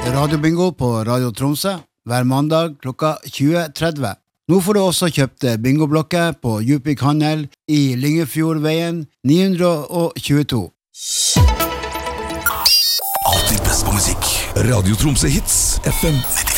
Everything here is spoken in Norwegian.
Radiobingo på Radio Tromsø hver mandag klokka 20.30. Nå får du også kjøpt bingoblokker på Djupvik Handel i Lyngefjordveien 922. Alltid best på musikk. Radio Tromsø Hits FM 95.